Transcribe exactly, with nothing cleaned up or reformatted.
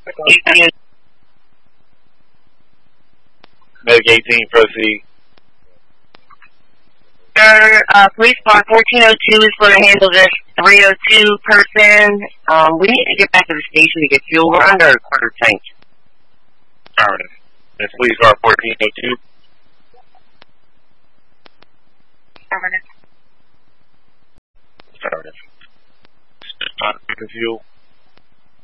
Medic eighteen, proceed. Sir, uh, police car fourteen oh two is going to handle this three oh two person. Um, we need to get back to the station to get fuel. We're under a quarter tank. Alright. That's police car fourteen oh two. Affirmative. Alright. Not fuel.